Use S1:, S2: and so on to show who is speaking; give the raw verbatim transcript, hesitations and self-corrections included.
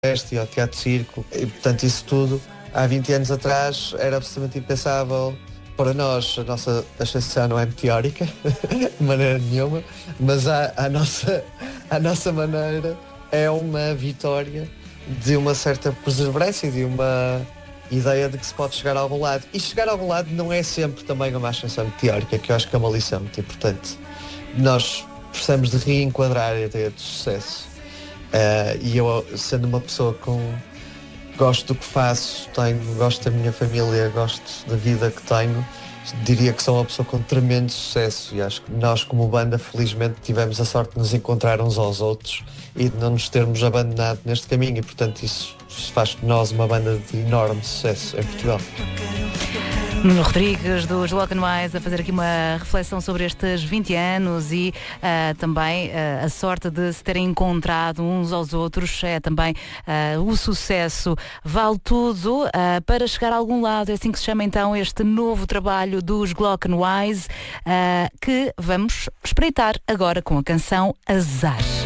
S1: e ao Teatro Circo, e portanto isso tudo há vinte anos atrás era absolutamente impensável para nós. A nossa ascensão não é meteórica de maneira nenhuma, mas a, a, nossa, a nossa maneira é uma vitória de uma certa perseverança, de uma ideia de que se pode chegar a algum lado. E chegar a algum lado não é sempre também uma ascensão meteórica, que eu acho que é uma lição muito importante. Nós precisamos de reenquadrar a ideia de sucesso. Uh, e eu, sendo uma pessoa com gosto do que faço, tenho, gosto da minha família, gosto da vida que tenho, diria que sou uma pessoa com tremendo sucesso, e acho que nós como banda felizmente tivemos a sorte de nos encontrar uns aos outros e de não nos termos abandonado neste caminho, e portanto isso faz de nós uma banda de enorme sucesso em Portugal.
S2: Nuno Rodrigues, dos Glock and Wise, a fazer aqui uma reflexão sobre estes vinte anos e uh, também uh, a sorte de se terem encontrado uns aos outros. É também uh, o sucesso vale tudo uh, para chegar a algum lado. É assim que se chama então este novo trabalho dos Glock and Wise, uh, que vamos espreitar agora com a canção Azar.